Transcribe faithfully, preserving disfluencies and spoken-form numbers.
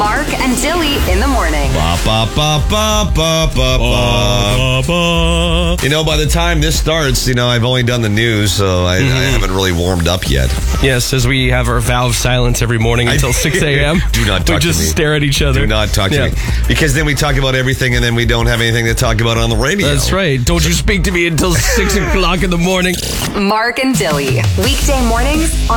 Mark and Dilly in the morning. Ba, ba, ba, ba, ba, ba, ba. Ba, ba. You know, by the time this starts, you know, I've only done the news, so I, mm-hmm. I haven't really warmed up yet. Yes, as we have our vow of silence every morning until six a.m. Do not talk we to just me. stare at each other. Do not talk to yeah. me. Because then we talk about everything, and then we don't have anything to talk about on the radio. That's right. Don't you speak to me until six o'clock in the morning. Mark and Dilly. Weekday mornings